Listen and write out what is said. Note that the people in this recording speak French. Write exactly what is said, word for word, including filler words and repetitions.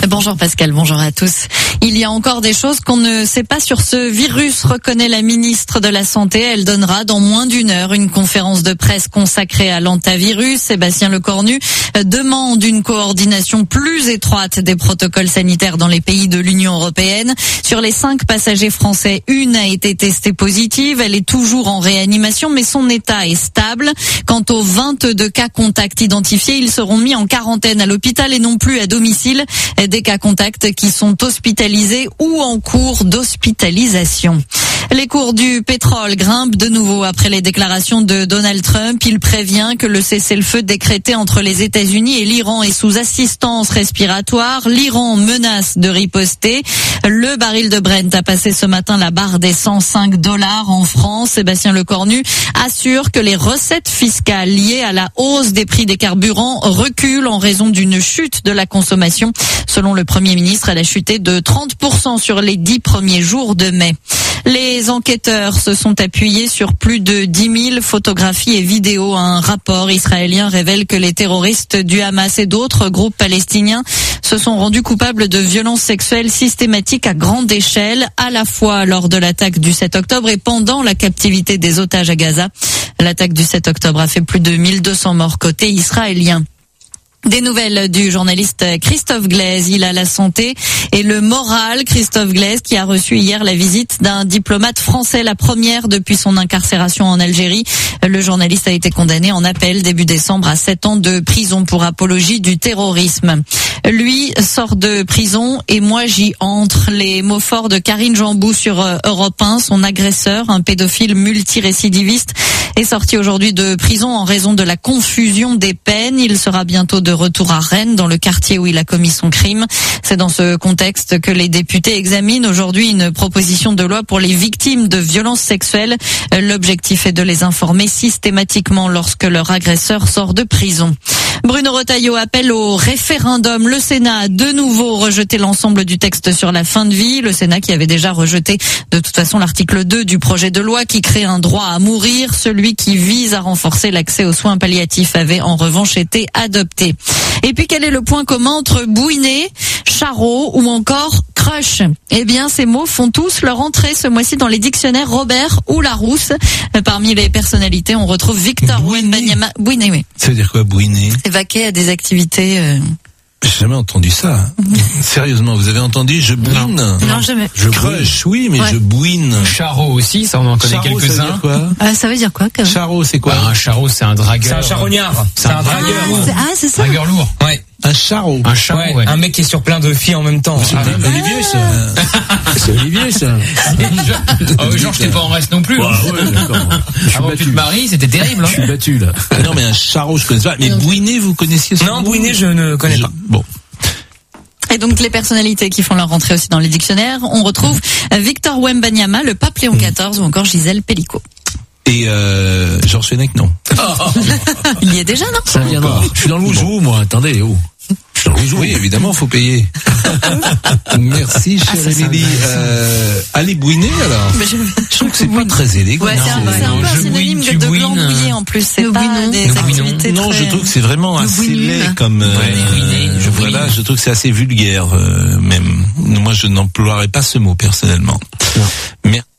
Bonjour Pascal, bonjour à tous. Il y a encore des choses qu'on ne sait pas sur ce virus, reconnaît la ministre de la Santé. Elle donnera dans moins d'une heure une conférence de presse consacrée à l'hantavirus. Sébastien Lecornu demande une coordination plus étroite des protocoles sanitaires dans les pays de l'Union européenne. Sur les cinq passagers français, une a été testée positive. Elle est toujours en réanimation, mais son état est stable. Quant aux vingt-deux cas contacts identifiés, ils seront mis en quarantaine à l'hôpital et non plus à domicile. Des cas contacts qui sont hospitalisés ou en cours d'hospitalisation. Les cours du pétrole grimpent de nouveau après les déclarations de Donald Trump. Il prévient que le cessez-le-feu décrété entre les États-Unis et l'Iran est sous assistance respiratoire. L'Iran menace de riposter. Le baril de Brent a passé ce matin la barre des cent cinq dollars en France. Sébastien Lecornu assure que les recettes fiscales liées à la hausse des prix des carburants reculent en raison d'une chute de la consommation. Selon le Premier ministre, elle a chuté de trente pour cent sur les dix premiers jours de mai. Les enquêteurs se sont appuyés sur plus de dix mille photographies et vidéos. Un rapport israélien révèle que les terroristes du Hamas et d'autres groupes palestiniens se sont rendus coupables de violences sexuelles systématiques à grande échelle, à la fois lors de l'attaque du sept octobre et pendant la captivité des otages à Gaza. L'attaque du sept octobre a fait plus de mille deux cents morts côté israélien. Des nouvelles du journaliste Christophe Glaise. Il a la santé et le moral. Christophe Glaise qui a reçu hier la visite d'un diplomate français, la première depuis son incarcération en Algérie. Le journaliste a été condamné en appel début décembre à sept ans de prison pour apologie du terrorisme. Lui sort de prison et moi j'y entre. Les mots forts de Karine Jambou sur Europe un. Son agresseur, un pédophile multirécidiviste, est sorti aujourd'hui de prison en raison de la confusion des peines. Il sera bientôt de retour à Rennes, dans le quartier où il a commis son crime. C'est dans ce contexte que les députés examinent aujourd'hui une proposition de loi pour les victimes de violences sexuelles. L'objectif est de les informer systématiquement lorsque leur agresseur sort de prison. Bruno Retailleau appelle au référendum. Le Sénat a de nouveau rejeté l'ensemble du texte sur la fin de vie. Le Sénat qui avait déjà rejeté de toute façon l'article deux du projet de loi qui crée un droit à mourir. Celui qui vise à renforcer l'accès aux soins palliatifs avait en revanche été adopté. Et puis quel est le point commun entre bouiné, charreau ou encore crush? Eh bien, ces mots font tous leur entrée ce mois-ci dans les dictionnaires Robert ou Larousse. Parmi les personnalités, on retrouve Victor Wembanyama. Bouiné, oui. Ça veut dire quoi, bouiner? C'est vaquer à des activités. Euh... J'ai jamais entendu ça. Sérieusement, vous avez entendu? Je bouine. Non, non jamais. Je crush, oui, mais ouais. Je bouine. Charreau aussi, ça on en connaît charreau, quelques-uns. Ça veut dire quoi? Ah, ça veut dire quoi quand même? Charreau, c'est quoi? Bah, un charreau, c'est un dragueur. C'est un charognard. C'est un dragueur. Ah, c'est, ah, c'est ça. Dragueur lourd. Ouais. Un charreau. Un charreau, ouais, ouais. Un mec qui est sur plein de filles en même temps. C'est ah, Olivier, ça. C'est Olivier, ça. Oh, genre, je t'ai pas en reste non plus. Ouais, ouais, d'accord. Avant que tu te maries, c'était terrible. Hein. Je suis battu, là. Non, mais un charreau, je connais pas. Mais bouiner, vous connaissiez ça? Non, bouiner, je ne connais je... pas. Bon. Et donc les personnalités qui font leur rentrée aussi dans les dictionnaires, on retrouve Victor Wembanyama, le pape Léon quatorze ou encore Gisèle Pellicot. Et euh, Georges Fenech, non. Il y est déjà, non? Ça viendra. Je suis dans le Rougeau, moi. Attendez, oh. Je suis dans le Rougeau. Oui, évidemment, faut payer. Merci, chère ah, Émilie. Euh, allez bouiner, alors. Mais je... je trouve que c'est pas très élégant. Ouais, c'est un, c'est un peu un synonyme de, de glandouiller en plus. C'est pas bouinons. Des Nous activités Non, très... je trouve que c'est vraiment Nous assez bouinons. laid comme... Euh, ouais, je voilà, je trouve que c'est assez vulgaire, euh, même. Moi, je n'emploierais pas ce mot, personnellement. Non. Merci.